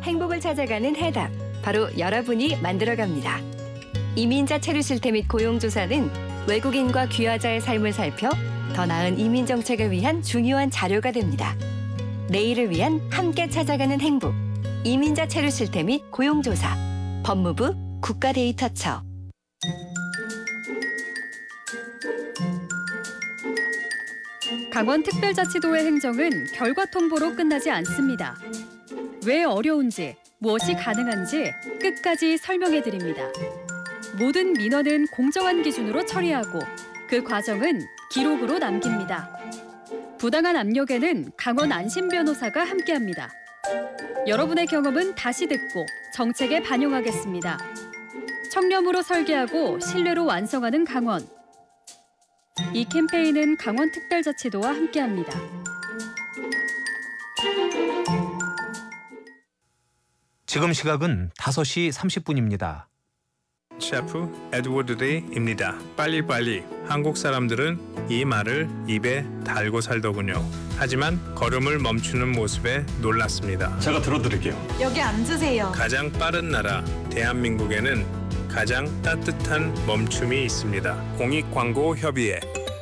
행복을 찾아가는 해답, 바로 여러분이 만들어갑니다. 이민자 체류 실태 및 고용조사는 외국인과 귀화자의 삶을 살펴 더 나은 이민 정책을 위한 중요한 자료가 됩니다. 내일을 위한 함께 찾아가는 행복, 이민자 체류 실태 및 고용조사, 법무부 국가데이터처. 강원특별자치도의 행정은 결과 통보로 끝나지 않습니다. 왜 어려운지, 무엇이 가능한지 끝까지 설명해 드립니다. 모든 민원은 공정한 기준으로 처리하고 그 과정은 기록으로 남깁니다. 부당한 압력에는 강원 안심변호사가 함께합니다. 여러분의 경험은 다시 듣고 정책에 반영하겠습니다. 청렴으로 설계하고 신뢰로 완성하는 강원. 이 캠페인은 강원특별자치도와 함께합니다. 지금 시각은 5시 30분입니다. 셰프 에드워드 데이입니다. 빨리빨리. 한국 사람들은 이 말을 입에 달고 살더군요. 하지만 걸음을 멈추는 모습에 놀랐습니다. 제가 들어드릴게요. 여기 앉으세요. 가장 빠른 나라 대한민국에는 가장 따뜻한 멈춤이 있습니다. 공익광고협의회.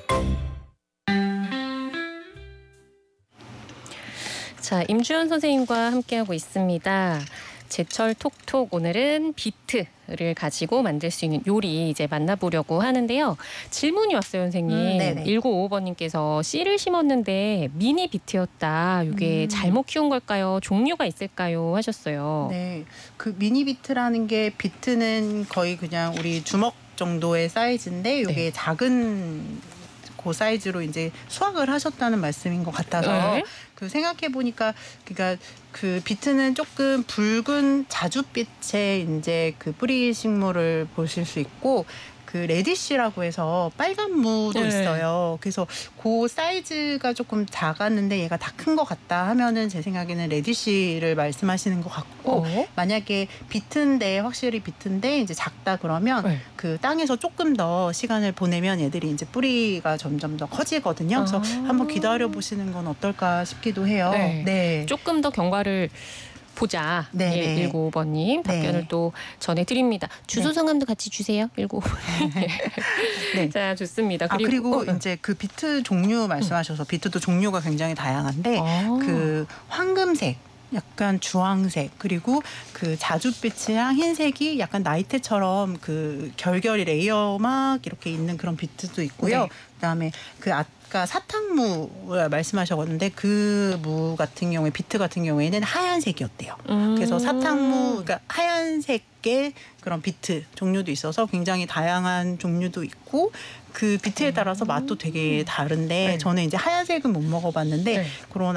자, 임주연 선생님과 함께하고 있습니다. 제철 톡톡, 오늘은 비트를 가지고 만들 수 있는 요리 이제 만나보려고 하는데요. 질문이 왔어요, 선생님. 1955번님께서 씨를 심었는데 미니 비트였다. 이게 잘못 키운 걸까요? 종류가 있을까요? 하셨어요. 네, 그 미니 비트라는 게, 비트는 거의 그냥 우리 주먹 정도의 사이즈인데 이게 네. 작은 그 사이즈로 이제 수확을 하셨다는 말씀인 것 같아서 네. 그 생각해 보니까, 그러니까 그 비트는 조금 붉은 자줏빛의 이제 그 뿌리 식물을 보실 수 있고, 그 레디쉬라고 해서 빨간 무도 네. 있어요. 그래서 그 사이즈가 조금 작았는데 얘가 다 큰 것 같다 하면은 제 생각에는 레디쉬를 말씀하시는 것 같고, 만약에 비트인데, 확실히 비트인데 이제 작다 그러면 네. 그 땅에서 조금 더 시간을 보내면 얘들이 이제 뿌리가 점점 더 커지거든요. 그래서 한번 기다려 보시는 건 어떨까 싶기도 해요. 네. 네. 조금 더 경과를 보자. 네. 예, 1955번님 답변을 네. 또 전해드립니다. 주소 성함도 같이 주세요. 1955. 네. 자, 좋습니다. 그리고 이제 그 비트 종류 말씀하셔서 비트도 종류가 굉장히 다양한데 그 황금색, 약간 주황색, 그리고 그 자줏빛이랑 흰색이 약간 나이테처럼 그 결결이 레이어 막 이렇게 있는 그런 비트도 있고요. 네. 그다음에 그 아까 사탕무 말씀하셨는데 그 무 같은 경우에, 비트 같은 경우에는 하얀색이었대요. 그래서 사탕무, 그러니까 하얀색의 그런 비트 종류도 있어서 굉장히 다양한 종류도 있고, 그 비트에 따라서 맛도 되게 다른데 저는 이제 하얀색은 못 먹어봤는데 그런